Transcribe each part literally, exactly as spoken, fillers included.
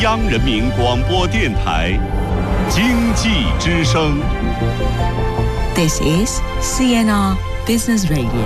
央人民广播电台经济之声。 This is C N R Business Radio。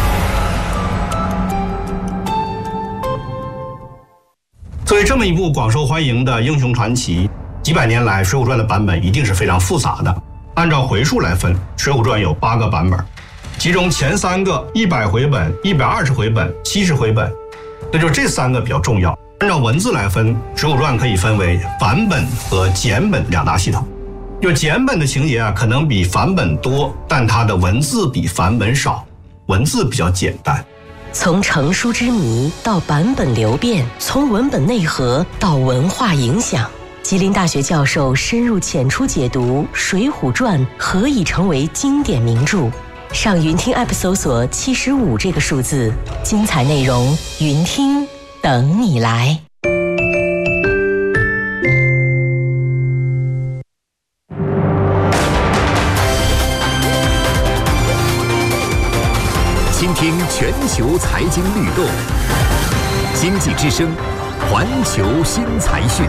作为这么一部广受欢迎的英雄传奇，几百年来《水浒传》的版本一定是非常复杂的。按照回数来分，《水浒传》有八个版本，其中前三个一百回本、一百二十回本、七十回本，那就这三个比较重要。按照文字来分，《水浒传》可以分为繁本和简本两大系统。就简本的情节啊，可能比繁本多，但它的文字比繁本少，文字比较简单。 从成书之谜到版本流变，从文本内核到文化影响，吉林大学教授深入浅出解读《水浒传》何以成为经典名著。上云听 App 搜索七十五这个数字，精彩内容云听等你来。 倾听全球财经律动，经济之声，环球新财讯。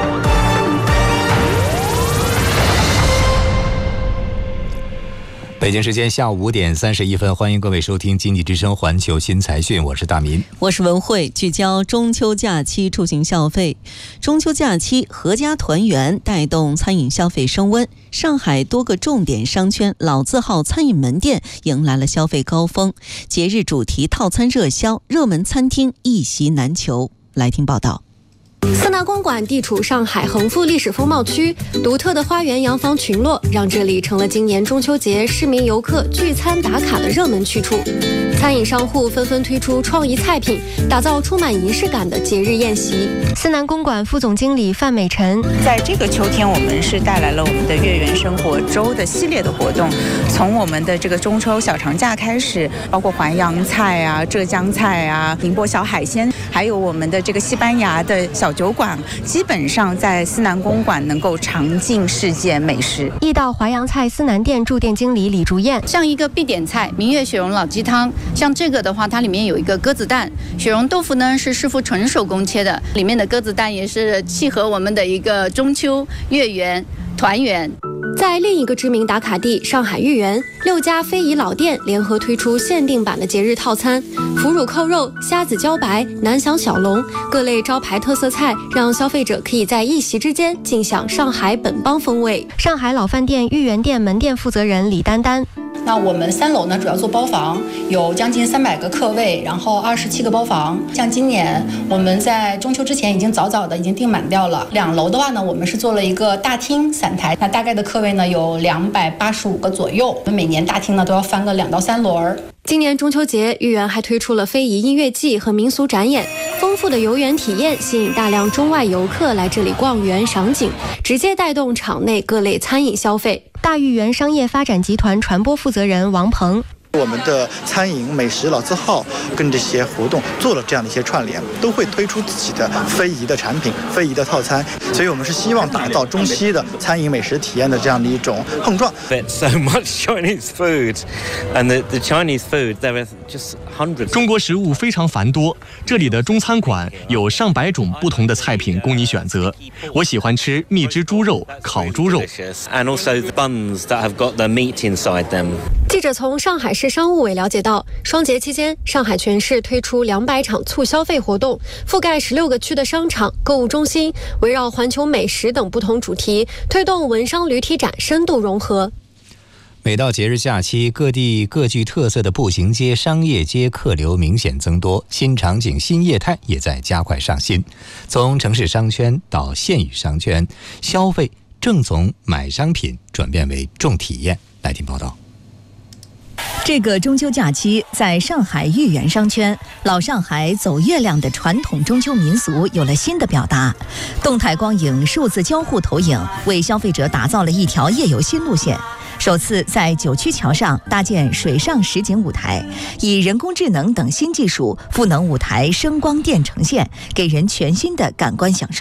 北京时间下午五点三十一分，欢迎各位收听经济之声环球新财讯，我是大民， 我是文慧。聚焦中秋假期出行消费，中秋假期合家团圆，带动餐饮消费升温。上海多个重点商圈老字号餐饮门店迎来了消费高峰，节日主题套餐热销，热门餐厅一席难求。来听报道。 四大公馆地处上海恒富历史风貌区，独特的花园洋房群落让这里成了今年中秋节市民游客聚餐打卡的热门去处。餐饮商户纷纷推出创意菜品，打造充满仪式感的节日宴席。思南公馆副总经理范美晨， 在这个秋天，我们是带来了我们的月圆生活周的系列的活动，从我们的这个中秋小长假开始，包括淮扬菜啊、浙江菜啊、宁波小海鲜，还有我们的这个西班牙的小酒馆，基本上在思南公馆能够尝尽世界美食。 易到淮扬菜思南店驻店经理李竹燕， 像一个必点菜明月雪绒老鸡汤，像这个的话，它里面有一个鸽子蛋，雪绒豆腐呢是师傅纯手工切的，里面的鸽子蛋也是契合我们的一个中秋月圆团圆。 在另一个知名打卡地上海豫园，六家非遗老店联合推出限定版的节日套餐，腐乳扣肉、虾子茭白、南翔小笼，各类招牌特色菜，让消费者可以在一席之间尽享上海本帮风味。上海老饭店豫园店门店负责人李丹丹， 那我们三楼呢，主要做包房，有将近三百个客位，然后二十七个包房。像今年我们在中秋之前已经早早的已经订满掉了。两楼的话呢，我们是做了一个大厅散台，那大概的客位呢有两百八十五个左右。我们每年大厅呢都要翻个两到三轮。 今年中秋节，豫园还推出了非遗音乐季和民俗展演，丰富的游园体验吸引大量中外游客来这里逛园赏景，直接带动场内各类餐饮消费。大豫园商业发展集团传播负责人王鹏， 我们的餐饮美食老字号跟这些活动做了这样的一些串联，都会推出自己的非遗的产品、非遗的套餐，所以我们是希望打造中西的餐饮美食体验的这样的一种碰撞。 So much Chinese food, and the the Chinese food there are just hundreds. 中国食物非常繁多，这里的中餐馆有上百种不同的菜品供你选择。我喜欢吃蜜汁猪肉、烤猪肉 ，and also the buns that have got the meat inside them. 记者从上海市商务委了解到，双节期间，上海全市推出两百场促消费活动，覆盖十六个区的商场、购物中心，围绕环球美食等不同主题，推动文商旅体展深度融合。 每到节日假期，各地各具特色的步行街、商业街客流明显增多，新场景、新业态也在加快上新。从城市商圈到县域商圈，消费正从买商品转变为重体验。来听报道。 这个中秋假期，在上海豫园商圈，老上海走月亮的传统中秋民俗有了新的表达。动态光影、数字交互投影为消费者打造了一条夜游新路线。首次在九曲桥上搭建水上实景舞台，以人工智能等新技术赋能舞台声光电呈现，给人全新的感官享受。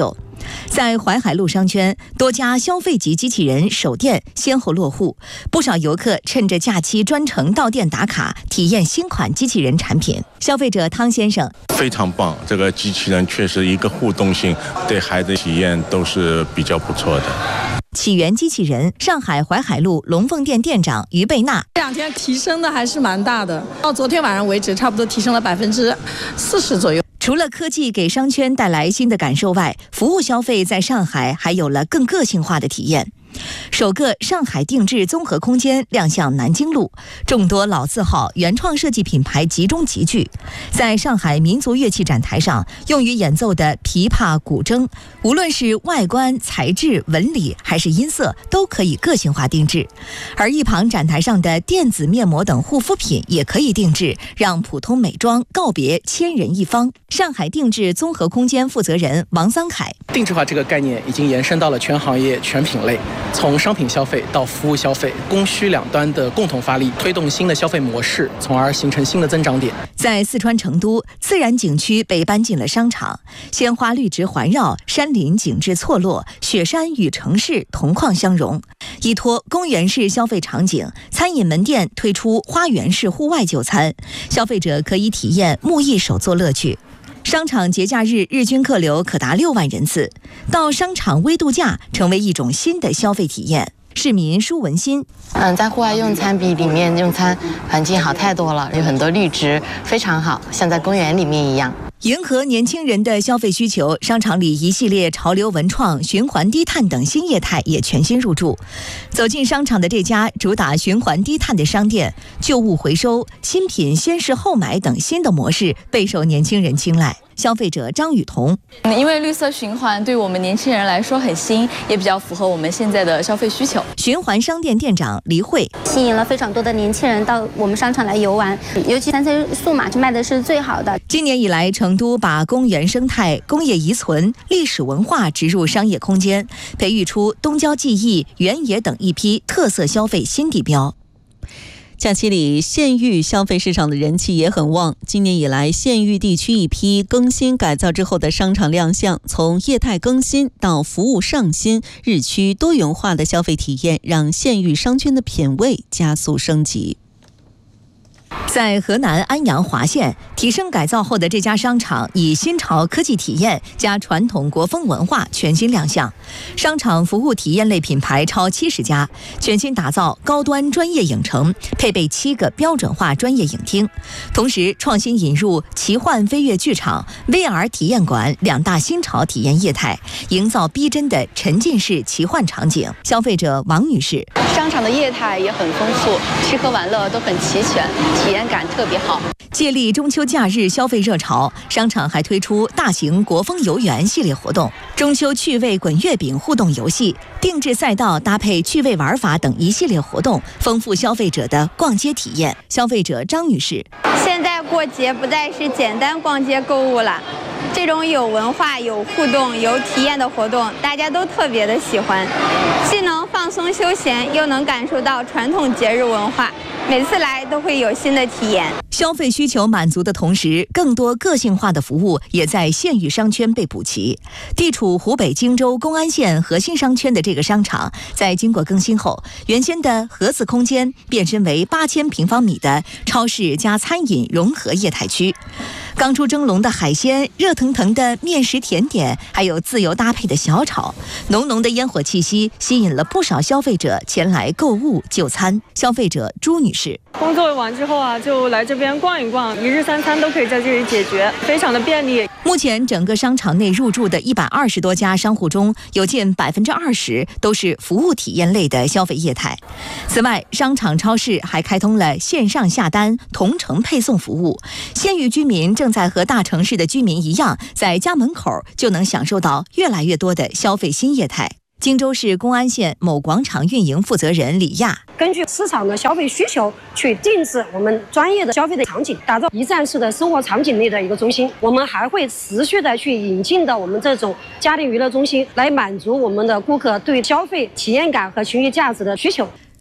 在淮海路商圈，多家消费级机器人首店先后落户，不少游客趁着假期专程到店打卡，体验新款机器人产品。消费者汤先生： 非常棒，这个机器人确实一个互动性，对孩子体验都是比较不错的。 起源机器人上海淮海路龙凤店店长于贝娜： 这两天提升的还是蛮大的，到昨天晚上为止，差不多提升了百分之四十左右。 除了科技给商圈带来新的感受外，服务消费在上海还有了更个性化的体验。首个上海定制综合空间亮相南京路，众多老字号原创设计品牌集中集聚。在上海民族乐器展台上，用于演奏的琵琶、古筝，无论是外观、材质、纹理还是音色，都可以个性化定制。而一旁展台上的电子面膜等护肤品也可以定制，让普通美妆告别千人一方。上海定制综合空间负责人王桑凯： 定制化这个概念已经延伸到了全行业、全品类。从商品消费到服务消费，供需两端的共同发力，推动新的消费模式，从而形成新的增长点。 在四川成都，自然景区被搬进了商场，鲜花绿植环绕，山林景致错落，雪山与城市同框相融。依托公园式消费场景，餐饮门店推出花园式户外就餐，消费者可以体验木艺手作乐趣。商场节假日日均客流可达六万人次，到商场微度假成为一种新的消费体验。市民舒文新： 嗯，在户外用餐比里面用餐环境好太多了，有很多绿植，非常好，像在公园里面一样。 迎合年轻人的消费需求，商场里一系列潮流文创、循环低碳等新业态也全新入驻。走进商场的这家主打循环低碳的商店，旧物回收、新品先试后买等新的模式备受年轻人青睐。消费者张雨桐： 因为绿色循环对我们年轻人来说很新，也比较符合我们现在的消费需求。 循环商店店长黎慧： 吸引了非常多的年轻人到我们商场来游玩，尤其三 C 数码卖的是最好的。 今年以来，成都把公园生态、工业遗存、历史文化植入商业空间，培育出东郊记忆、原野等一批特色消费新地标。 假期里，县域消费市场的人气也很旺。今年以来，县域地区一批更新改造之后的商场亮相，从业态更新到服务上新，日趋多元化的消费体验，让县域商圈的品味加速升级。 在河南安阳滑县，提升改造后的这家商场以新潮科技体验加传统国风文化全新亮相。商场服务体验类品牌超七十家，全新打造高端专业影城，配备七个标准化专业影厅，同时创新引入奇幻飞跃剧场、V R 体验馆两大新潮体验业态，营造逼真的沉浸式奇幻场景。消费者王女士： 商场的业态也很丰富，吃喝玩乐都很齐全，体验感特别好。 借力中秋假日消费热潮，商场还推出大型国风游园系列活动，中秋趣味滚月饼互动游戏、定制赛道搭配趣味玩法等一系列活动，丰富消费者的逛街体验。消费者张女士： 现在过节不再是简单逛街购物了，这种有文化、有互动、有体验的活动，大家都特别的喜欢，既能放松休闲，又能感受到传统节日文化。每次来都会有新的体验。 消费需求满足的同时，更多个性化的服务也在县域商圈被补齐。地处湖北荆州公安县核心商圈的这个商场，在经过更新后，原先的盒子空间变身为八千平方米的超市加餐饮融合业态区。刚出蒸笼的海鲜，热腾腾的面食甜点，还有自由搭配的小炒，浓浓的烟火气息吸引了不少消费者前来购物就餐。消费者朱女士： 工作完之后啊，就来这边逛一逛，一日三餐都可以在这里解决，非常的便利。 目前整个商场内入驻的一百二十多家商户中，有近百分之二十都是服务体验类的消费业态。此外，商场超市还开通了线上下单、同城配送服务，县域居民正在和大城市的居民一样，在家门口就能享受到越来越多的消费新业态。荆州市公安县某广场运营负责人李亚： 根据市场的消费需求去定制我们专业的消费的场景，打造一站式的生活场景类的一个中心。我们还会持续的去引进的我们这种家庭娱乐中心，来满足我们的顾客对消费体验感和情绪价值的需求。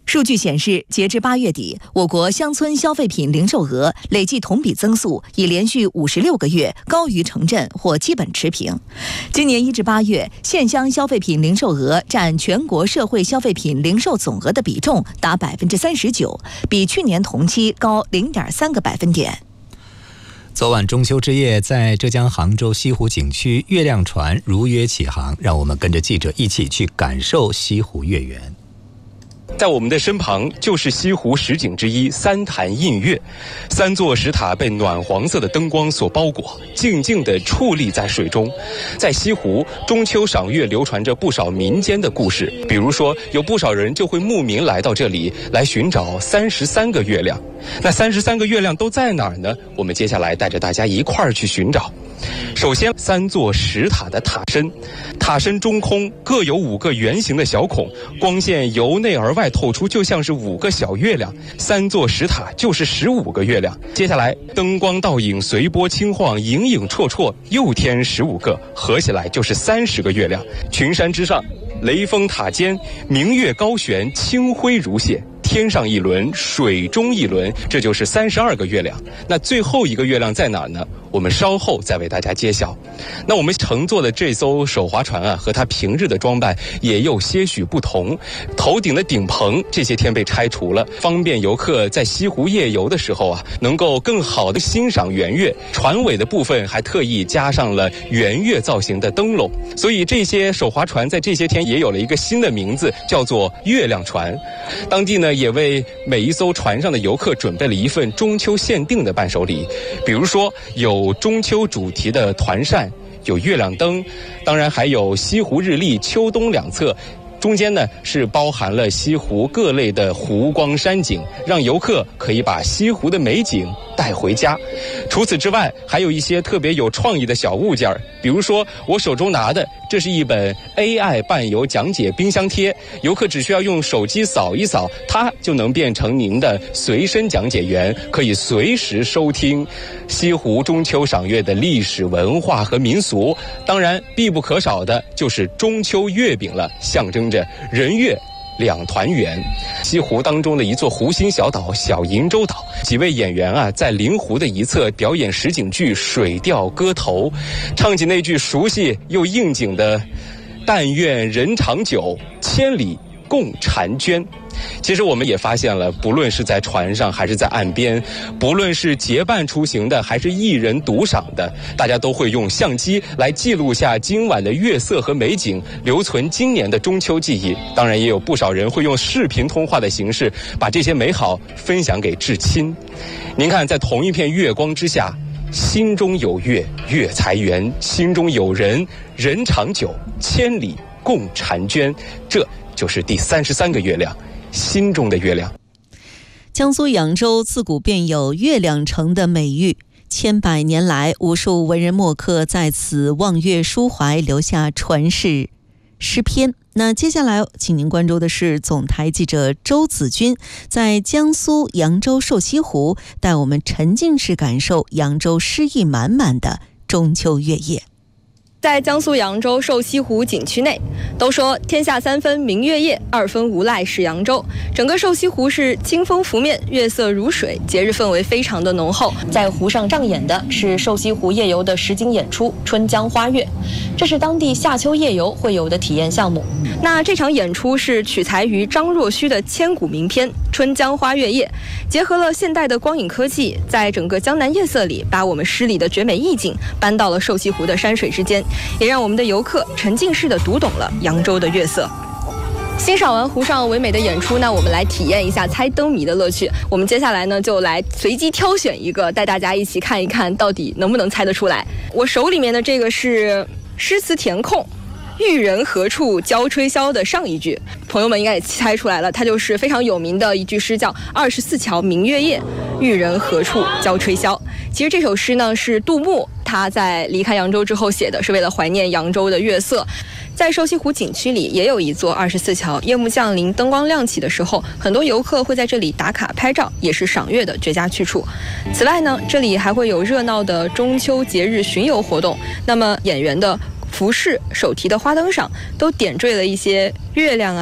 数据显示，截至八月底，我国乡村消费品零售额累计同比增速已连续五十六个月高于城镇或基本持平。今年一至八月，县乡消费品零售额占全国社会消费品零售总额的比重达百分之三十九，比去年同期高零点三个百分点。 昨晚中秋之夜，在浙江杭州西湖景区，月亮船如约起航，让我们跟着记者一起去感受西湖月圆。 在我们的身旁就是西湖十景之一三潭印月，三座石塔被暖黄色的灯光所包裹，静静地矗立在水中。在西湖，中秋赏月流传着不少民间的故事，比如说有不少人就会慕名来到这里来寻找三十三个月亮。那三十三个月亮都在哪儿呢？我们接下来带着大家一块儿去寻找。首先，三座石塔的塔身，塔身中空，各有五个圆形的小孔，光线由内而外透出，就像是五个小月亮。三座石塔就是十五个月亮。接下来，灯光倒影随波轻晃，影影绰绰，又添十五个，合起来就是三十个月亮。群山之上，雷峰塔尖，明月高悬，清辉如泻。天上一轮，水中一轮，这就是三十二个月亮。那最后一个月亮在哪儿呢？我们稍后再为大家揭晓。那我们乘坐的这艘手划船啊，和它平日的装扮也有些许不同。头顶的顶棚这些天被拆除了，方便游客在西湖夜游的时候啊，能够更好的欣赏圆月。船尾的部分还特意加上了圆月造型的灯笼，所以这些手划船在这些天也有了一个新的名字，叫做月亮船。当地呢，也为每一艘船上的游客准备了一份中秋限定的伴手礼，比如说有中秋主题的团扇，有月亮灯，当然还有西湖日历秋冬两册，中间呢是包含了西湖各类的湖光山景，让游客可以把西湖的美景带回家。除此之外，还有一些特别有创意的小物件，比如说我手中拿的，这是一本 A I 伴游讲解冰箱贴，游客只需要用手机扫一扫，它就能变成您的随身讲解员，可以随时收听西湖中秋赏月的历史文化和民俗。当然必不可少的就是中秋月饼了，象征着人月两团圆。西湖当中的一座湖心小岛小瀛洲岛，几位演员啊在临湖的一侧表演实景剧《水调歌头》，唱起那句熟悉又应景的但愿人长久，千里共婵娟。其实我们也发现了，不论是在船上还是在岸边，不论是结伴出行的还是一人独赏的，大家都会用相机来记录下今晚的月色和美景，留存今年的中秋记忆。当然也有不少人会用视频通话的形式把这些美好分享给至亲。您看，在同一片月光之下，心中有月月财源，心中有人人长久，千里共婵娟，这就是第三十三个月亮，心中的月亮。 江苏扬州自古便有月亮城的美誉，千百年来，无数文人墨客在此望月抒怀，留下传世诗篇。那接下来请您关注的是总台记者周子君在江苏扬州瘦西湖带我们沉浸式感受扬州诗意满满的中秋月夜。 在江苏扬州瘦西湖景区内，都说天下三分明月夜，二分无赖是扬州。整个瘦西湖是清风拂面，月色如水，节日氛围非常的浓厚。在湖上上演的是瘦西湖夜游的实景演出《春江花月》，这是当地夏秋夜游会有的体验项目。那这场演出是取材于张若虚的千古名篇《春江花月夜》，结合了现代的光影科技，在整个江南夜色里，把我们诗里的绝美意境搬到了瘦西湖的山水之间，也让我们的游客沉浸式的读懂了扬州的月色。欣赏完湖上唯美的演出，那我们来体验一下猜灯谜的乐趣。我们接下来呢，就来随机挑选一个，带大家一起看一看到底能不能猜得出来。我手里面的这个是诗词填空，玉人何处教吹箫的上一句，朋友们应该也猜出来了，它就是非常有名的一句诗，叫二十四桥明月夜，玉人何处教吹箫。其实这首诗呢是杜牧他在离开扬州之后写的，是为了怀念扬州的月色。在瘦西湖景区里也有一座二十四桥，夜幕降临，灯光亮起的时候，很多游客会在这里打卡拍照，也是赏月的绝佳去处。此外呢，这里还会有热闹的中秋节日巡游活动，那么演员的服饰、手提的花灯上都点缀了一些月亮啊、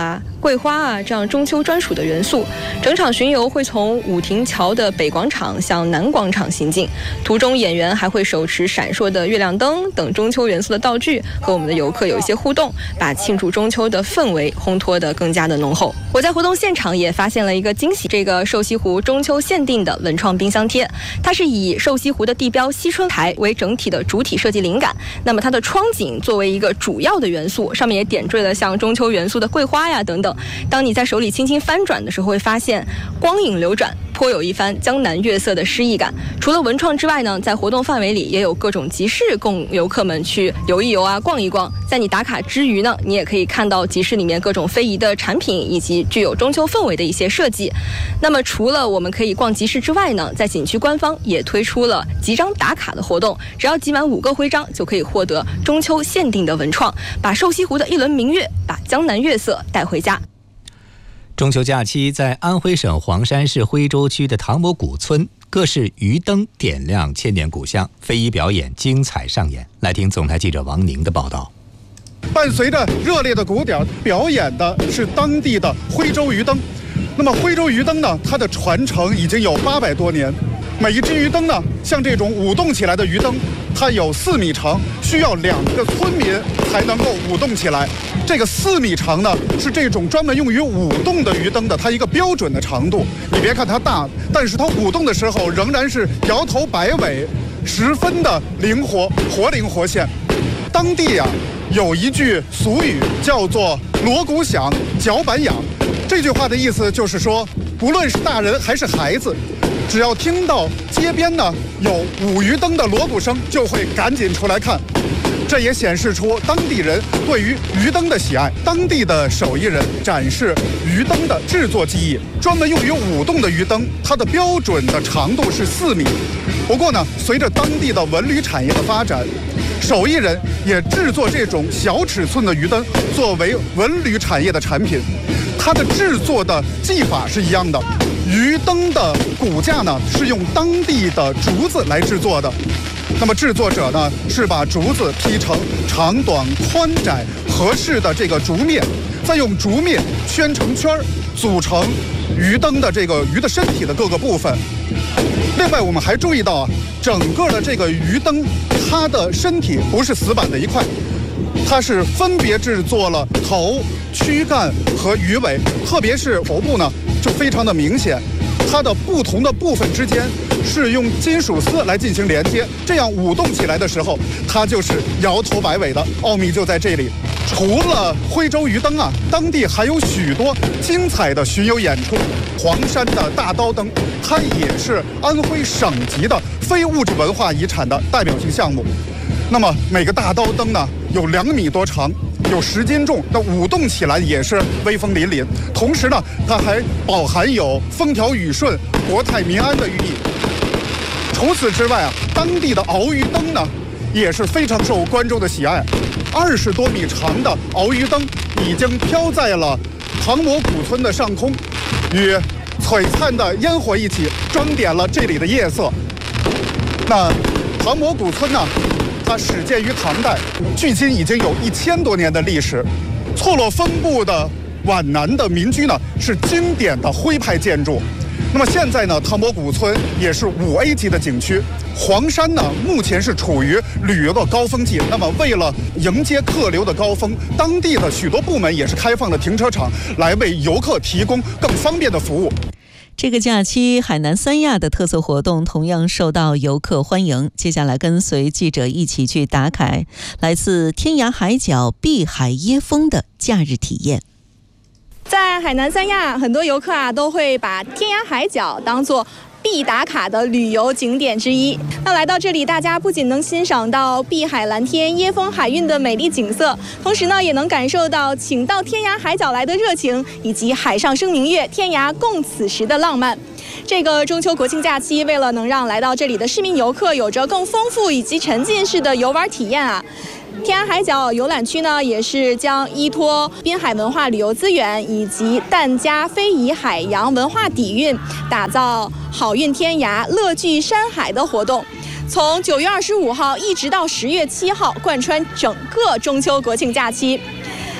桂花啊这样中秋专属的元素。整场巡游会从武亭桥的北广场向南广场行进，途中演员还会手持闪烁的月亮灯等中秋元素的道具，和我们的游客有一些互动，把庆祝中秋的氛围烘托得更加的浓厚。我在活动现场也发现了一个惊喜，这个寿西湖中秋限定的文创冰箱贴，它是以寿西湖的地标西春台为整体的主体设计灵感，那么它的窗景作为一个主要的元素，上面也点缀了像中秋元素的桂花呀等等。当你在手里轻轻翻转的时候，会发现光影流转，颇有一番江南月色的诗意感。除了文创之外呢，在活动范围里也有各种集市供游客们去游一游啊，逛一逛。在你打卡之余呢，你也可以看到集市里面各种非遗的产品，以及具有中秋氛围的一些设计。那么除了我们可以逛集市之外呢，在景区官方也推出了集章打卡的活动，只要集满五个徽章就可以获得中秋限定的文创，把寿西湖的一轮明月，把江南月色带回家。 中秋假期，在安徽省黄山市徽州区的唐某古村，各式鱼灯点亮千年古香，非遗表演精彩上演。来听总台记者王宁的报道。 伴随着热烈的鼓点，表演的是当地的徽州鱼灯。那么徽州鱼灯呢，它的传承已经有八百多年。每一只鱼灯呢，像这种舞动起来的鱼灯，它有四米长，需要两个村民才能够舞动起来。这个四米长呢，是这种专门用于舞动的鱼灯的它一个标准的长度。你别看它大，但是它舞动的时候仍然是摇头摆尾，十分的灵活，活灵活现。当地啊有一句俗语叫做锣鼓响，脚板痒。这句话的意思就是说，不论是大人还是孩子，只要听到街边呢有舞鱼灯的锣鼓声，就会赶紧出来看。这也显示出当地人对于鱼灯的喜爱。当地的手艺人展示鱼灯的制作技艺，专门用于舞动的鱼灯，它的标准的长度是四米。不过呢，随着当地的文旅产业的发展，手艺人也制作这种小尺寸的鱼灯作为文旅产业的产品。它的制作的技法是一样的，鱼灯的骨架呢是用当地的竹子来制作的。那么制作者呢是把竹子劈成长短宽窄合适的这个竹篾，再用竹篾圈成圈，组成鱼灯的这个鱼的身体的各个部分。另外我们还注意到啊，整个的这个鱼灯，它的身体不是死板的一块，它是分别制作了头、躯干和鱼尾，特别是头部呢就非常的明显，它的不同的部分之间是用金属丝来进行连接，这样舞动起来的时候，它就是摇头摆尾的，奥秘就在这里。除了徽州鱼灯啊，当地还有许多精彩的巡游演出。黄山的大刀灯，它也是安徽省级的非物质文化遗产的代表性项目。那么每个大刀灯呢有两米多长，有十斤重，那舞动起来也是威风凛凛。同时呢，它还饱含有风调雨顺、国泰民安的寓意。除此之外啊，当地的鳌鱼灯呢也是非常受观众的喜爱。二十多米长的鳌鱼灯已经飘在了唐某古村的上空，与璀璨的烟火一起装点了这里的夜色。那唐某古村呢，它始建于唐代，距今已经有一千多年的历史。错落分布的皖南的民居呢，是经典的徽派建筑。那么现在呢，唐某古村也是五 A 级的景区。黄山呢，目前是处于旅游的高峰期。那么为了迎接客流的高峰，当地的许多部门也是开放了停车场，来为游客提供更方便的服务。 这个假期，海南三亚的特色活动同样受到游客欢迎。接下来跟随记者一起去打卡来自天涯海角碧海椰风的假日体验。 在海南三亚，很多游客啊都会把天涯海角当作必打卡的旅游景点之一。那来到这里，大家不仅能欣赏到碧海蓝天、椰风海韵的美丽景色，同时呢，也能感受到请到天涯海角来的热情，以及海上生明月，天涯共此时的浪漫。这个中秋国庆假期，为了能让来到这里的市民游客有着更丰富以及沉浸式的游玩体验啊，天涯海角游览区呢，也是将依托滨海文化旅游资源以及疍家非遗海洋文化底蕴，打造好运天涯、乐聚山海的活动。从九月二十五号一直到十月七号，贯穿整个中秋国庆假期。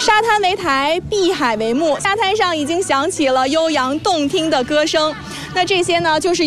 沙滩为台，碧海为幕，沙滩上已经响起了悠扬动听的歌声。那这些呢，就是